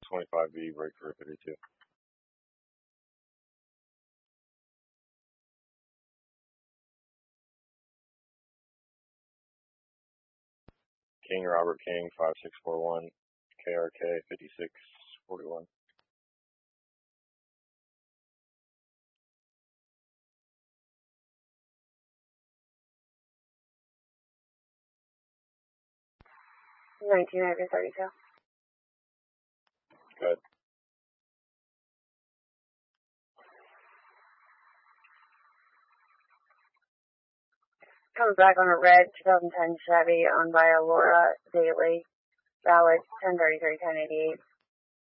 25B, break for 52. King Robert King, 5641, KRK 5641. $19.32. Good. Comes back on a red 2010 Chevy owned by Laura Daly. Valid 1033, 1088.